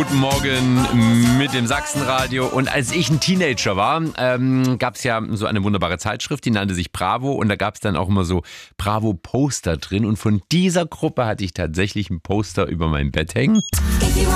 Guten Morgen mit dem Sachsenradio. Und als ich ein Teenager war, gab es ja so eine wunderbare Zeitschrift, die nannte sich Bravo. Und da gab es dann auch immer so Bravo-Poster drin. Und von dieser Gruppe hatte ich tatsächlich ein Poster über mein Bett hängen.